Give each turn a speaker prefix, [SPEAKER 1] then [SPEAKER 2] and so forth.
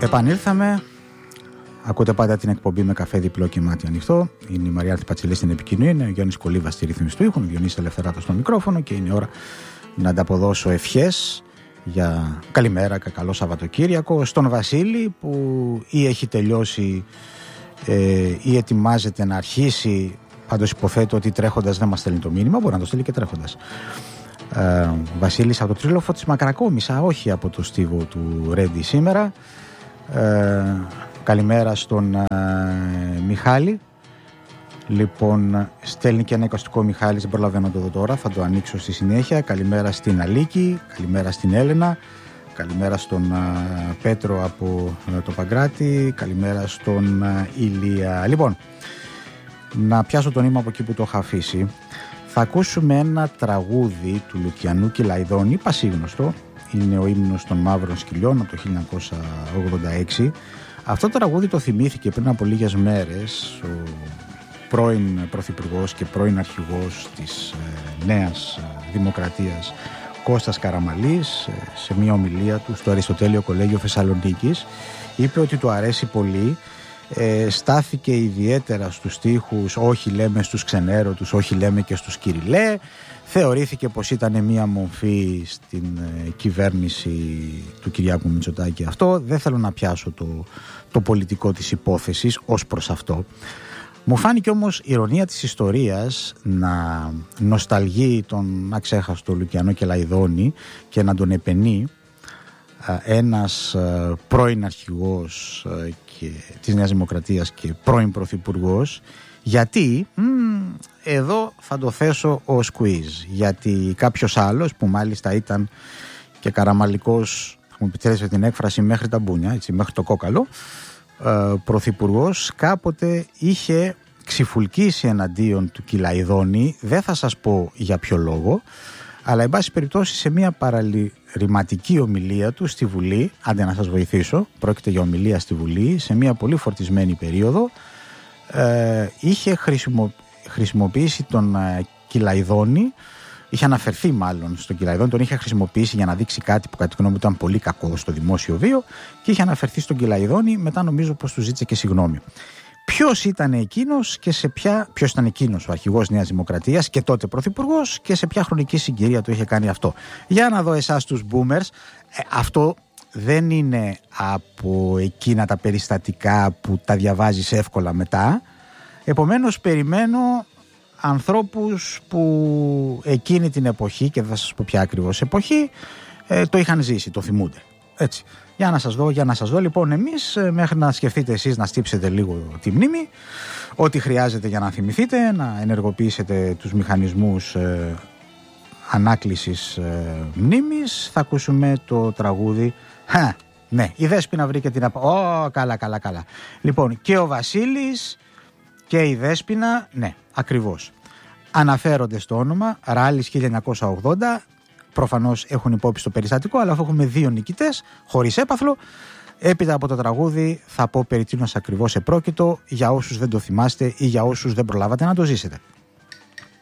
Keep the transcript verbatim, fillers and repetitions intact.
[SPEAKER 1] Επανήλθαμε. Ακούτε πάντα την εκπομπή με καφέ διπλό και μάτι ανοιχτό. Είναι η Μαριάνθη Πατσιλή στην επικοινωνία, είναι ο Γιάννης Κολίβας στη ρύθμιση του ήχου, ο Διονύσης Ελευθεράτος στο μικρόφωνο και είναι η ώρα να ανταποδώσω ευχές για καλημέρα και καλό Σαββατοκύριακο στον Βασίλη που ή έχει τελειώσει ε, ή ετοιμάζεται να αρχίσει. Πάντως υποθέτω ότι τρέχοντας δεν μας στέλνει το μήνυμα, μπορεί να το στείλει και τρέχοντας. Ε, Βασίλης από το Τρίλοφο της Μακρακόμισσα, όχι από το στίβο του Ρέντι σήμερα. Ε, καλημέρα στον ε, Μιχάλη. Λοιπόν, στέλνει και ένα εικαστικό Μιχάλης, δεν προλαβαίνω το δω τώρα, θα το ανοίξω στη συνέχεια. Καλημέρα στην Αλίκη, καλημέρα στην Έλενα, καλημέρα στον ε, Πέτρο από ε, το Παγκράτη, καλημέρα στον ε, Ηλία. Λοιπόν, να πιάσω το νήμα από εκεί που το είχα αφήσει. Θα ακούσουμε ένα τραγούδι του Λουκιανού Κυλαϊδόνη, πασίγνωστο. Είναι ο ύμνος των Μαύρων Σκυλιών από το χίλια εννιακόσια ογδόντα έξι. Αυτό το τραγούδι το θυμήθηκε πριν από λίγες μέρες ο πρώην Πρωθυπουργός και πρώην Αρχηγός της ε, Νέας Δημοκρατίας Κώστας Καραμαλής, ε, σε μια ομιλία του στο Αριστοτέλειο Κολέγιο Θεσσαλονίκης. Είπε ότι του αρέσει πολύ. Ε, στάθηκε ιδιαίτερα στους στίχους «Όχι λέμε στους ξενέρωτους, όχι λέμε και στους κυριλέ». Θεωρήθηκε πως ήταν μία μορφή στην ε, κυβέρνηση του Κυριάκου Μητσοτάκη αυτό. Δεν θέλω να πιάσω το, το πολιτικό της υπόθεσης ως προς αυτό. Μου φάνηκε όμως ηρωνία της ιστορίας να νοσταλγεί τον αξέχαστο Λουκιανό Κυλαϊδόνη και να τον επενεί ένας πρώην αρχηγός και της Νέας Δημοκρατίας και πρώην πρωθυπουργός. Γιατί μ, εδώ θα το θέσω ως quiz. Γιατί κάποιος άλλος που μάλιστα ήταν και καραμαλικός, θα μου επιτρέψετε την έκφραση, μέχρι τα μπούνια, έτσι, μέχρι το κόκαλο, ε, πρωθυπουργός, κάποτε είχε ξυφουλκίσει εναντίον του Κυλαϊδόνη. Δεν θα σας πω για ποιο λόγο, αλλά εν πάση περιπτώσει σε μια παραλυρηματική ομιλία του στη Βουλή, άντε να σας βοηθήσω, πρόκειται για ομιλία στη Βουλή, σε μια πολύ φορτισμένη περίοδο, ε, είχε χρησιμο, χρησιμοποιήσει τον ε, Κυλαϊδόνη, είχε αναφερθεί μάλλον στον Κυλαϊδόνη, τον είχε χρησιμοποιήσει για να δείξει κάτι που κατά τη γνώμη μου ήταν πολύ κακό στο δημόσιο βίο και είχε αναφερθεί στον Κυλαϊδόνη, μετά νομίζω πως του ζήτησε και συγγνώμη. Ποιος ήταν εκείνος και σε ποια. Ποιος ήταν εκείνος ο αρχηγός Νέας Δημοκρατίας και τότε πρωθυπουργός και σε ποια χρονική συγκυρία το είχε κάνει αυτό. Για να δω εσάς τους boomers. Ε, αυτό δεν είναι από εκείνα τα περιστατικά που τα διαβάζεις εύκολα μετά. Επομένως περιμένω ανθρώπους που εκείνη την εποχή, και δεν θα σας πω ποια ακριβώς εποχή, ε, το είχαν ζήσει, το θυμούνται. Έτσι. Για να σας δω, για να σας δω λοιπόν εμείς, μέχρι να σκεφτείτε εσείς να στύψετε λίγο τη μνήμη, ό,τι χρειάζεται για να θυμηθείτε, να ενεργοποιήσετε τους μηχανισμούς ε, ανάκλησης ε, μνήμης, θα ακούσουμε το τραγούδι. Χα, ναι, η Δέσποινα βρήκε την απ... Ω, καλά, καλά, καλά. Λοιπόν, και ο Βασίλης και η Δέσποινα, ναι, ακριβώς. Αναφέρονται στο όνομα, Ράλης χίλια εννιακόσια ογδόντα, προφανώς έχουν υπόψη το περιστατικό, αλλά αφού έχουμε δύο νικητές, χωρίς έπαθλο, έπειτα από το τραγούδι θα πω περί τίνος ακριβώς επρόκειτο, για όσους δεν το θυμάστε ή για όσους δεν προλάβατε να το ζήσετε.